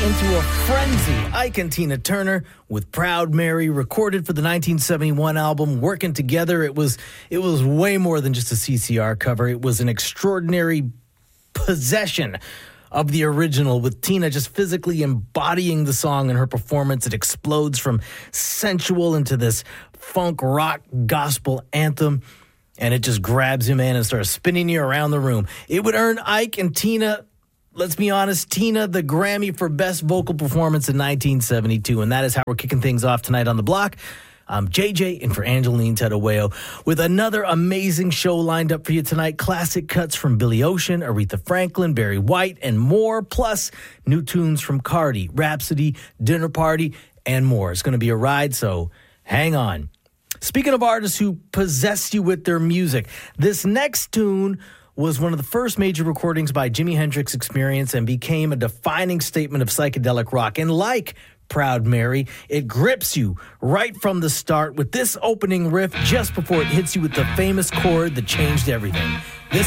into a frenzy. Ike and Tina Turner with Proud Mary, recorded for the 1971 album Working Together. It was way more than just a CCR cover. It was an extraordinary possession of the original, with Tina just physically embodying the song in her performance. It explodes from sensual into this funk rock gospel anthem, and it just grabs you, man, and starts spinning you around the room. It would earn Ike and Tina, let's be honest, Tina the Grammy for Best Vocal Performance in 1972, and that is how we're kicking things off tonight on The Block. I'm JJ, in for Angeline Tedaweo, with another amazing show lined up for you tonight. Classic cuts from Billy Ocean, Aretha Franklin, Barry White, and more, plus new tunes from Cardi, Rhapsody, Dinner Party, and more. It's going to be a ride, so hang on. Speaking of artists who possess you with their music, this next tune was one of the first major recordings by Jimi Hendrix Experience and became a defining statement of psychedelic rock. And like Proud Mary, it grips you right from the start with this opening riff just before it hits you with the famous chord that changed everything. This